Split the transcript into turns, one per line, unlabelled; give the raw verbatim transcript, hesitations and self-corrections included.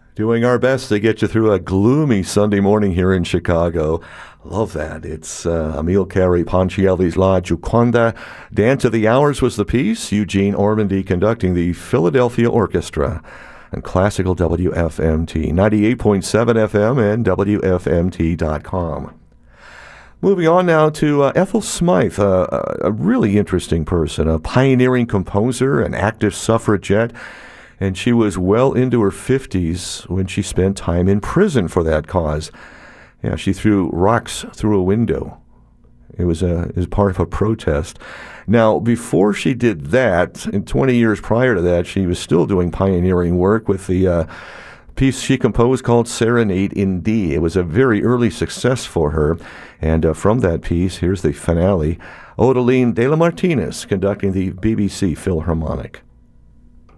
Doing our best to get you through a gloomy Sunday morning here in Chicago. Love that. It's uh, Amilcare Ponchielli's La Gioconda. Dance of the Hours was the piece. Eugene Ormandy conducting the Philadelphia Orchestra. And classical W F M T, ninety-eight point seven F M and W F M T dot com. Moving on now to uh, Ethel Smythe, uh, a really interesting person, a pioneering composer, an active suffragette, and she was well into her fifties when she spent time in prison for that cause. Yeah, she threw rocks through a window. It was a it was part of a protest. Now, before she did that, and twenty years prior to that, she was still doing pioneering work with the uh, piece she composed called Serenade in D. It was a very early success for her. And uh, from that piece, here's the finale, Odeline de la Martinez conducting the B B C Philharmonic.